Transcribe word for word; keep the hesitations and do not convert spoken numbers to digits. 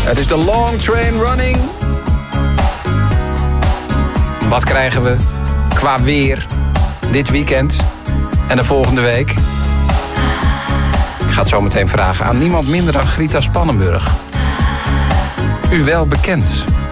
Het is de Long Train Running. Wat krijgen we qua weer dit weekend en de volgende week? Ik ga het zo meteen vragen aan niemand minder dan Grita Spannenburg. U wel bekend.